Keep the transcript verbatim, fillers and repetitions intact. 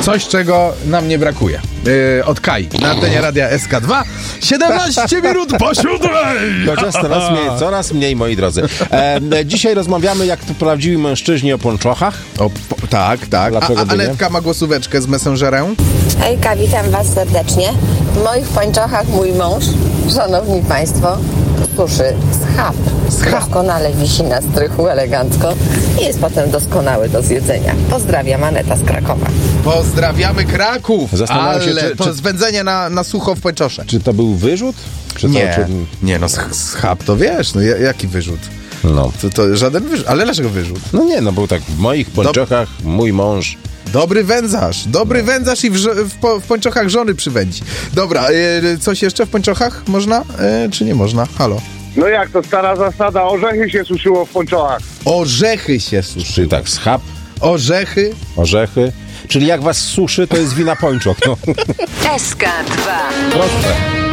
Coś, czego nam nie brakuje. Yy, od Kai na antenie radia S K dwa. siedemnaście minut po siódmej. Chociaż coraz mniej, coraz mniej, moi drodzy. E, dzisiaj rozmawiamy jak to prawdziwi mężczyźni o pończochach. O, po, tak, tak. A, a Anetka ma głosóweczkę z Messengerem. Hejka, witam was serdecznie. W moich pończochach mój mąż, szanowni państwo, suszy schab. Schab. Doskonale wisi na strychu elegancko i jest potem doskonały do zjedzenia. Pozdrawiam, Aneta z Krakowa. Pozdrawiamy Kraków. Zastanawiam się, ale czy- to czy- zwędzenie na, na sucho w pończosze. Czy to był wyrzut? Czy Nie, to, czy... nie no, sch- schab to wiesz, no ja- jaki wyrzut? No. To, to żaden wyrzut, ale dlaczego wyrzut? no nie, no był tak w moich pończochach mój mąż. Dobry wędzarz, dobry wędzarz i w, żo- w, po, w pończochach żony przywędzi. Dobra, y, coś jeszcze w pończochach można, y, czy nie można? Halo? No jak to stara zasada, orzechy się suszyło w pończochach. Orzechy się suszy. Czyli tak, schab, Orzechy. orzechy. Czyli jak was suszy, to jest wina pończok. No. S K dwa. Proste.